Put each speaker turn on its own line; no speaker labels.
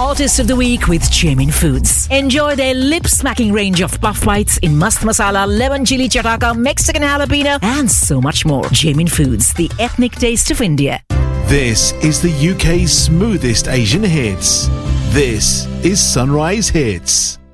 Artist of the Week with Jamin Foods. Enjoy their lip-smacking range of puff bites in mast masala, lemon chili chataka, Mexican jalapeno, and so much more. Jamin Foods, the ethnic taste of India.
This is the UK's smoothest Asian hits. This is Sunrise Hits.